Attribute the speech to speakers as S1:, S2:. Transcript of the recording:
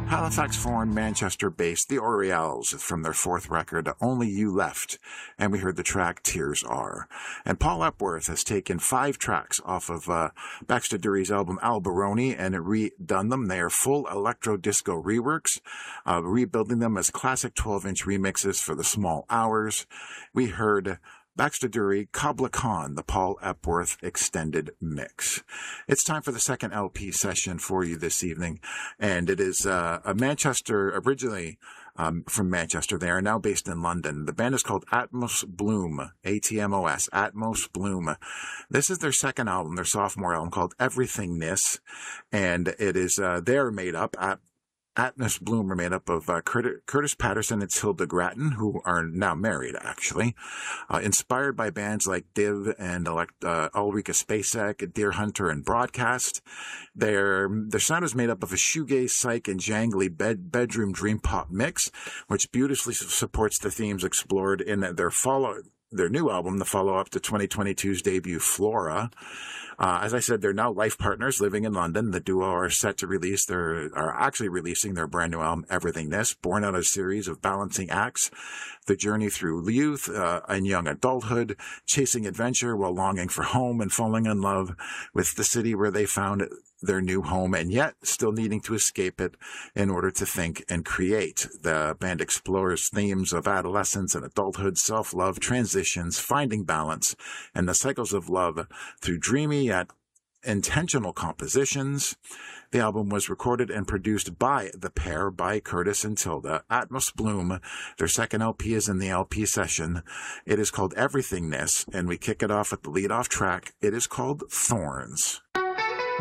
S1: Halifax-born, Manchester-based The Orioles from their fourth record, Only You Left, and we heard the track Tears Are. And Paul Epworth has taken 5 tracks off of Baxter Dury's album Alberoni and redone them. They are full electro-disco reworks, rebuilding them as classic 12-inch remixes for the small hours. We heard Baxter Dury, Kabla Khan, the Paul Epworth extended mix. It's time for the second LP session for you this evening, and it is a Manchester, originally from Manchester. They are now based in London. The band is called Atmos Bloom, A-T-M-O-S, Atmos Bloom. This is their second album, their sophomore album called Everythingness, and it is, they're made up Atmos Bloom are made up of Curtis Patterson and Hilda Gratton, who are now married, actually. Inspired by bands like Div and Ulrika Spacek, Deer Hunter, and Broadcast. Their sound is made up of a shoegaze, psych, and jangly bedroom dream pop mix, which beautifully supports the themes explored in their new album, the follow-up to 2022's debut, Flora. As I said, they're now life partners living in London. The duo are set to are actually releasing their brand new album, Everythingness, born out of a series of balancing acts, the journey through youth and young adulthood, chasing adventure while longing for home and falling in love with the city where they found their new home, and yet still needing to escape it in order to think and create. The band explores themes of adolescence and adulthood, self-love, transitions, finding balance, and the cycles of love through dreamy yet intentional compositions. The album was recorded and produced by the pair, by Curtis and Tilda. Atmos Bloom, their second LP is in the LP session. It is called Everythingness, and we kick it off with the lead-off track. It is called Thorns.